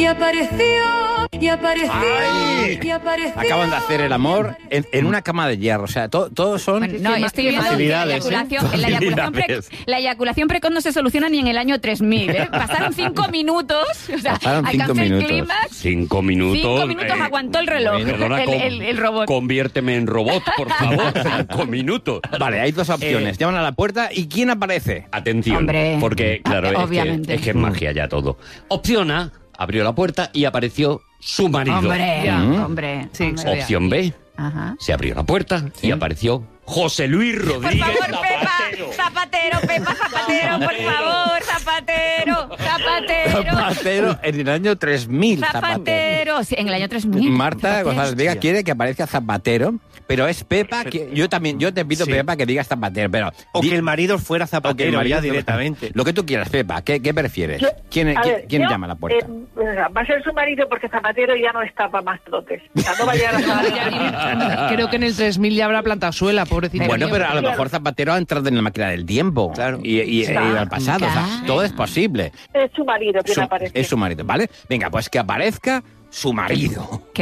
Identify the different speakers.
Speaker 1: Y apareció,
Speaker 2: ¡Ay!
Speaker 1: y apareció.
Speaker 2: Acaban de hacer el amor en una cama de hierro. O sea, todos son...
Speaker 3: Bueno, no, estoy viendo que la eyaculación precoz no se soluciona ni en el año 3000, ¿eh? Pasaron 5 minutos, o sea,
Speaker 2: Pasaron 5
Speaker 3: alcanzó el
Speaker 2: minutos.
Speaker 3: clímax.
Speaker 4: 5 minutos.
Speaker 3: 5 minutos aguantó el reloj,
Speaker 4: Perdona,
Speaker 3: el robot.
Speaker 4: Conviérteme en robot, por favor. 5 minutos.
Speaker 2: Vale, hay dos opciones. Llaman a la puerta y ¿quién aparece?
Speaker 4: Atención,
Speaker 3: Hombre.
Speaker 4: porque, claro,
Speaker 3: Obviamente.
Speaker 4: es que es magia ya todo. Opción A, abrió la puerta y apareció su marido.
Speaker 3: Hombre,
Speaker 2: Mm.
Speaker 3: hombre.
Speaker 5: Sí,
Speaker 3: hombre.
Speaker 4: Opción B,
Speaker 3: Ajá.
Speaker 4: se abrió la puerta y apareció José Luis
Speaker 3: Por
Speaker 4: Rodríguez
Speaker 3: favor,
Speaker 4: Zapatero.
Speaker 3: Pepa, Zapatero, por favor, Zapatero.
Speaker 2: Zapatero en el año 3000.
Speaker 3: Zapatero. Sí, en el año 3000.
Speaker 2: Marta
Speaker 3: Zapatero.
Speaker 2: González Vega quiere que aparezca Zapatero, pero es Pepa. Yo te pido,
Speaker 6: Sí.
Speaker 2: Pepa, que digas Zapatero, pero...
Speaker 6: O que el marido fuera
Speaker 2: o que el
Speaker 6: zapatero
Speaker 2: marido-
Speaker 6: ya directamente.
Speaker 2: Lo que tú quieras, Pepa. ¿Qué prefieres? ¿Quién llama a la puerta?
Speaker 7: Va a ser su marido porque Zapatero ya no está para más trotes. O sea, no va a llegar a
Speaker 5: Creo que en el 3000 ya habrá plantado suela, pobrecito.
Speaker 2: Bueno,
Speaker 5: mío.
Speaker 2: pero a lo mejor Zapatero ha entrado en la máquina del tiempo.
Speaker 6: Claro.
Speaker 2: Y ha ido al pasado. O sea,
Speaker 3: Claro.
Speaker 2: todo es posible.
Speaker 7: Es su marido quien aparece.
Speaker 2: Es su marido, ¿vale? Venga, pues que aparezca su marido.